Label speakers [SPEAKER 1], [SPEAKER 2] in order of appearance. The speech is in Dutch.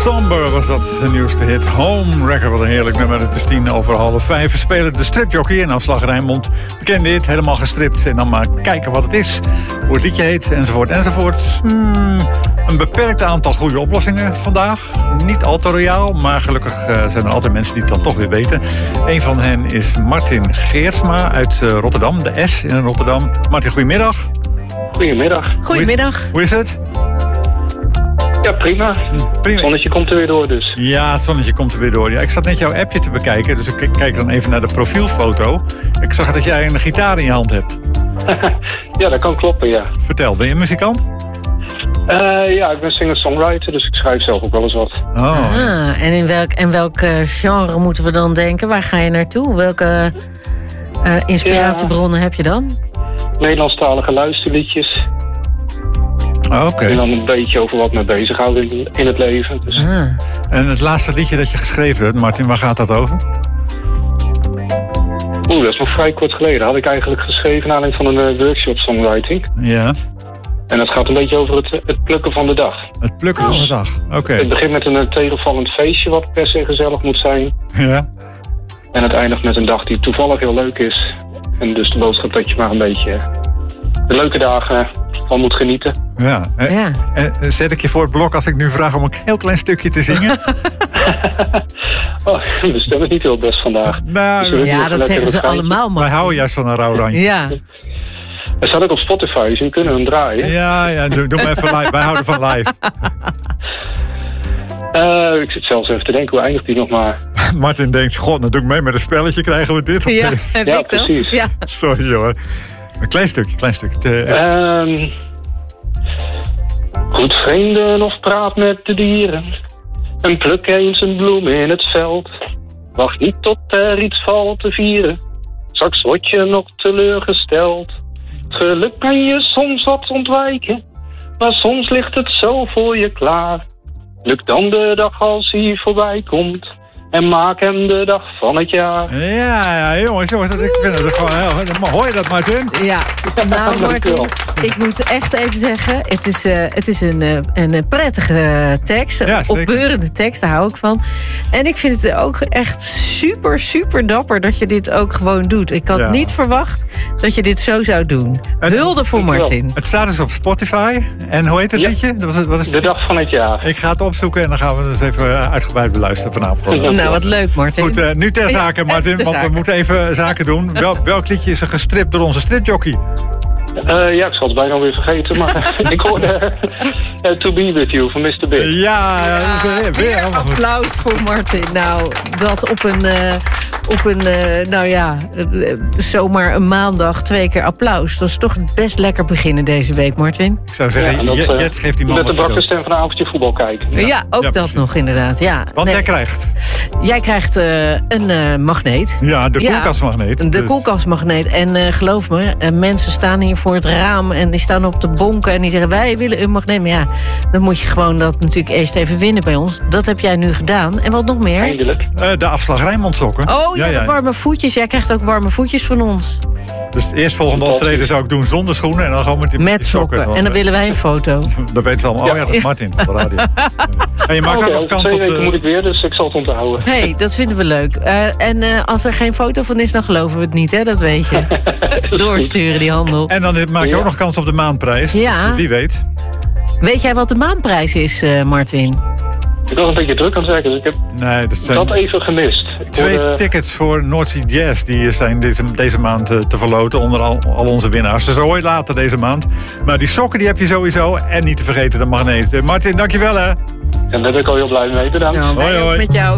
[SPEAKER 1] Somber was dat zijn nieuwste hit. Home Record, wat een heerlijk nummer. Het is 5:10. We spelen de stripjockey in Afslag Rijnmond. Bekende hit, helemaal gestript. En dan maar kijken wat het is. Hoe het liedje heet, enzovoort, enzovoort. Een beperkt aantal goede oplossingen vandaag. Niet al te royaal, maar gelukkig zijn er altijd mensen die het dan toch weer weten. Een van hen is Martin Geersma uit Rotterdam. De S in Rotterdam. Martin, goedemiddag.
[SPEAKER 2] Goedemiddag.
[SPEAKER 3] Goedemiddag.
[SPEAKER 1] Hoe is het?
[SPEAKER 2] Ja, prima. Het zonnetje komt er weer door dus.
[SPEAKER 1] Ja, het zonnetje komt er weer door. Ja, ik zat net jouw appje te bekijken, dus ik kijk dan even naar de profielfoto. Ik zag dat jij een gitaar in je hand hebt.
[SPEAKER 2] Ja, dat kan kloppen, ja.
[SPEAKER 1] Vertel, ben je muzikant?
[SPEAKER 2] Ja, ik ben singer-songwriter, dus ik schrijf zelf ook wel eens wat.
[SPEAKER 3] En in welk genre moeten we dan denken? Waar ga je naartoe? Welke inspiratiebronnen heb je dan?
[SPEAKER 2] Nederlandstalige luisterliedjes.
[SPEAKER 1] Oké.
[SPEAKER 2] En dan een beetje over wat me bezighoudt in het leven. Dus.
[SPEAKER 1] En het laatste liedje dat je geschreven hebt, Martin, waar gaat dat over?
[SPEAKER 2] Dat is nog vrij kort geleden. Had ik eigenlijk geschreven naar aanleiding van een workshop songwriting.
[SPEAKER 1] Ja.
[SPEAKER 2] En dat gaat een beetje over het plukken van de dag.
[SPEAKER 1] Het plukken van de dag, oké.
[SPEAKER 2] Het begint met een tegenvallend feestje wat per se gezellig moet zijn.
[SPEAKER 1] Ja.
[SPEAKER 2] En het eindigt met een dag die toevallig heel leuk is. En dus de boodschap dat je maar een beetje de leuke dagen van moet genieten.
[SPEAKER 1] Ja. Zet ik je voor het blok als ik nu vraag om een heel klein stukje te zingen?
[SPEAKER 2] De stem is niet heel best vandaag.
[SPEAKER 1] Nou,
[SPEAKER 3] ja, dat zeggen ze allemaal, maar.
[SPEAKER 1] Wij houden juist van een rauw randje.
[SPEAKER 3] Ja.
[SPEAKER 2] Hij staat ook op Spotify, dus we kunnen hem draaien.
[SPEAKER 1] Ja, doe maar even live. Wij houden van live.
[SPEAKER 2] Ik zit zelfs even te denken, hoe eindigt die nog maar?
[SPEAKER 1] Martin denkt, god, dan doe ik mee met een spelletje, krijgen we dit?
[SPEAKER 3] Ja, heb
[SPEAKER 2] ja,
[SPEAKER 3] ik dat?
[SPEAKER 2] precies.
[SPEAKER 3] Ja.
[SPEAKER 1] Sorry hoor. Een klein stukje.
[SPEAKER 2] Goed vrienden of praat met de dieren. En pluk eens een bloem in het veld. Wacht niet tot er iets valt te vieren. Straks word je nog teleurgesteld. Geluk kan je soms wat ontwijken. Maar soms ligt het zo voor je klaar. Luk dan de dag als hij voorbij komt. En maak hem de dag van het jaar.
[SPEAKER 1] Ja, jongens, ik vind het gewoon heel... Hoor je dat, Martin?
[SPEAKER 3] Ja, nou Martin, ik moet echt even zeggen, het is een prettige tekst, een opbeurende tekst, daar hou ik van. En ik vind het ook echt super, super dapper dat je dit ook gewoon doet. Ik had niet verwacht dat je dit zo zou doen. Hulde voor Martin.
[SPEAKER 1] Het staat dus op Spotify. En hoe heet het liedje? Wat is
[SPEAKER 2] de dag van het jaar.
[SPEAKER 1] Ik ga het opzoeken en dan gaan we dus even uitgebreid beluisteren vanavond.
[SPEAKER 3] Nou, wat leuk, Martin.
[SPEAKER 1] Goed, nu ter zake, Martin, want we moeten even zaken doen. Welk liedje is er gestript door onze stripjockey?
[SPEAKER 2] Ja, ik zal het bijna weer vergeten, maar ik hoorde To Be With You van Mr. Big.
[SPEAKER 1] Ja, weer allemaal goed.
[SPEAKER 3] Applaus voor Martin. Nou, dat op zomaar een maandag 2 keer applaus. Dat is toch best lekker beginnen deze week, Martin.
[SPEAKER 1] Ik zou zeggen, Jet geeft die man
[SPEAKER 2] met de bakkerstem van een avondje voetbal kijken.
[SPEAKER 3] Ja, ook dat nog inderdaad. Ja.
[SPEAKER 1] Want jij krijgt
[SPEAKER 3] een magneet.
[SPEAKER 1] Ja, de koelkastmagneet.
[SPEAKER 3] De koelkastmagneet. En geloof me, mensen staan hier voor het raam en die staan op de bonken en die zeggen, wij willen een magneet. Maar ja, dan moet je gewoon dat natuurlijk eerst even winnen bij ons. Dat heb jij nu gedaan. En wat nog meer?
[SPEAKER 2] Eindelijk.
[SPEAKER 1] De Afslag Rijnmond sokken.
[SPEAKER 3] Oh ja, de warme voetjes. Jij krijgt ook warme voetjes van ons.
[SPEAKER 1] Dus het eerstvolgende optreden zou ik doen zonder schoenen en dan gewoon met sokken.
[SPEAKER 3] En dan willen wij een foto.
[SPEAKER 1] Dat weten ze allemaal. Oh ja, dat is Martin van de radio. En je maakt ook nog kans op
[SPEAKER 2] 2 weken moet ik weer, dus ik zal het onthouden.
[SPEAKER 3] Hey, dat vinden we leuk. En als er geen foto van is, dan geloven we het niet, hè? Dat weet je. Doorsturen die handel.
[SPEAKER 1] En dan maak je ook nog kans op de maandprijs.
[SPEAKER 3] Ja.
[SPEAKER 1] Dus wie weet.
[SPEAKER 3] Weet jij wat de maandprijs is, Martin?
[SPEAKER 2] Ik was een beetje druk aan het werken, dus ik heb dat even gemist.
[SPEAKER 1] 2 tickets voor Noordzee Jazz die zijn deze maand te verloten onder al onze winnaars. Dus hoor je later deze maand. Maar die sokken die heb je sowieso. En niet te vergeten de magneet. Martin, dankjewel hè.
[SPEAKER 2] En daar ben ik al heel blij mee. Bedankt.
[SPEAKER 3] Nou, hoi. Met jou.